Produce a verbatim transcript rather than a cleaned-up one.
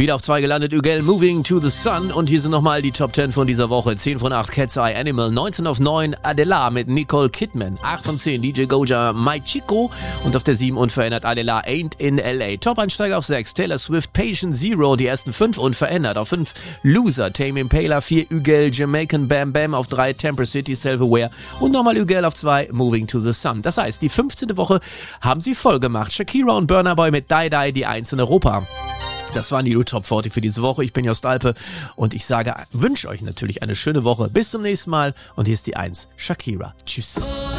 Wieder auf zwei gelandet, Ugel, Moving to the Sun. Und hier sind nochmal die Top zehn von dieser Woche. zehn von acht, Cat's Eye, Animal. neunzehn auf neun, Adela mit Nicole Kidman. acht von zehn, D J Goja, My Chico. Und auf der sieben unverändert, Adela, Ain't in L A. Top-Einsteiger auf sechs, Taylor Swift, Patient Zero. Die ersten fünf unverändert. Auf fünf, Loser, Tame Impala. vier, Ugel, Jamaican Bam Bam. Auf drei, Temper City, Self-Aware. Und nochmal Ugel auf zwei, Moving to the Sun. Das heißt, die fünfzehnte Woche haben sie voll gemacht. Shakira und Burna Boy mit Die Die, die eins in Europa. Das waren die Top vierzig für diese Woche. Ich bin Jost Alpe und ich sage, wünsche euch natürlich eine schöne Woche. Bis zum nächsten Mal und hier ist die eins, Shakira. Tschüss.